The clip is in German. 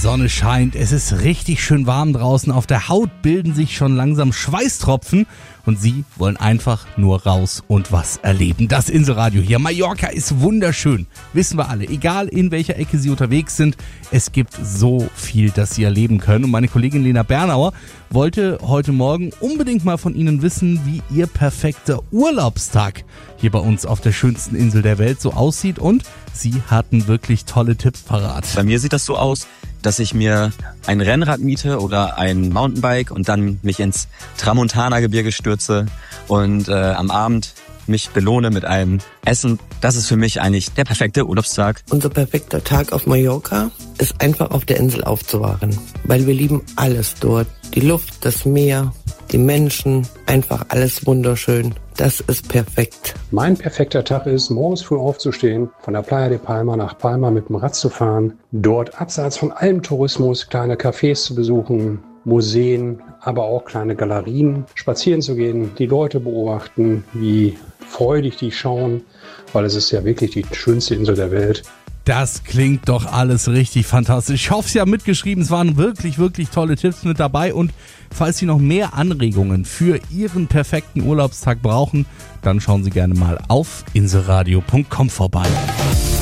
Sonne scheint, es ist richtig schön warm draußen, auf der Haut bilden sich schon langsam Schweißtropfen und Sie wollen einfach nur raus und was erleben. Das Inselradio hier. Mallorca ist wunderschön, wissen wir alle. Egal in welcher Ecke Sie unterwegs sind, es gibt so viel, das Sie erleben können. Und meine Kollegin Lena Bernauer wollte heute Morgen unbedingt mal von Ihnen wissen, wie Ihr perfekter Urlaubstag hier bei uns auf der schönsten Insel der Welt so aussieht. Und Sie hatten wirklich tolle Tipps parat. Bei mir sieht das so aus, dass ich mir ein Rennrad miete oder ein Mountainbike und dann mich ins Tramontana-Gebirge stürze und am Abend mich belohne mit einem Essen. Das ist für mich eigentlich der perfekte Urlaubstag. Unser perfekter Tag auf Mallorca ist einfach auf der Insel aufzuwachen, weil wir lieben alles dort. Die Luft, das Meer, die Menschen, einfach alles wunderschön. Das ist perfekt. Mein perfekter Tag ist, morgens früh aufzustehen, von der Playa de Palma nach Palma mit dem Rad zu fahren, dort abseits von allem Tourismus kleine Cafés zu besuchen, Museen, aber auch kleine Galerien, spazieren zu gehen, die Leute beobachten, wie freudig die schauen, weil es ist ja wirklich die schönste Insel der Welt. Das klingt doch alles richtig fantastisch. Ich hoffe, Sie haben mitgeschrieben. Es waren wirklich, wirklich tolle Tipps mit dabei. Und falls Sie noch mehr Anregungen für Ihren perfekten Urlaubstag brauchen, dann schauen Sie gerne mal auf inselradio.com vorbei.